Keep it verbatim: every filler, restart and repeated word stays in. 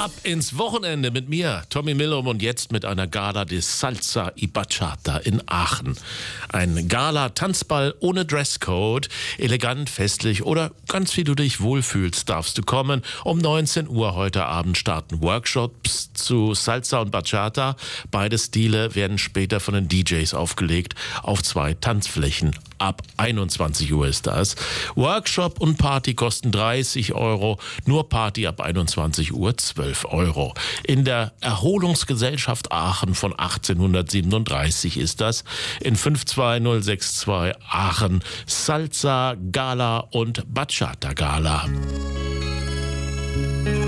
Ab ins Wochenende mit mir, Tommy Millum, und jetzt mit einer Gala de Salsa y Bachata in Aachen. Ein Gala-Tanzball ohne Dresscode, elegant, festlich oder ganz wie du dich wohlfühlst, darfst du kommen. Um neunzehn Uhr heute Abend starten Workshops zu Salsa und Bachata. Beide Stile werden später von den D Js aufgelegt auf zwei Tanzflächen. Ab einundzwanzig Uhr ist das. Workshop und Party kosten dreißig Euro, nur Party ab einundzwanzig Uhr zwölf Euro. In der Erholungsgesellschaft Aachen von achtzehnhundertsiebenunddreißig ist das. In fünf zwei null sechs zwei Aachen. Salsa Gala und Bachata Gala.